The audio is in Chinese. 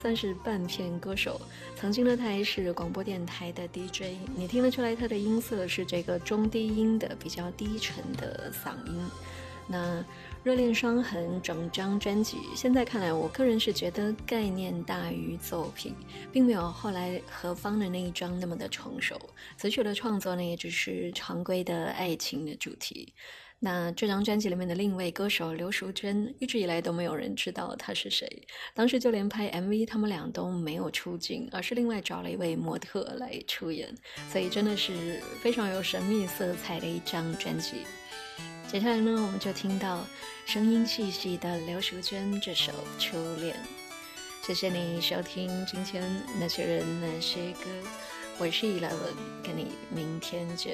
算是半片歌手。曾经呢，他还是广播电台的 DJ， 你听得出来他的音色是这个中低音的比较低沉的嗓音。那热恋伤痕整张专辑，现在看来我个人是觉得概念大于作品，并没有后来何方的那一张那么的成熟。词曲的创作呢，也只是常规的爱情的主题。那这张专辑里面的另一位歌手刘淑娟，一直以来都没有人知道她是谁。当时就连拍 MV 他们俩都没有出镜，而是另外找了一位模特来出演，所以真的是非常有神秘色彩的一张专辑。接下来呢，我们就听到声音细细的刘淑娟这首《初恋》。谢谢你收听今天那些人那些歌，我是 Eleven，跟你明天见。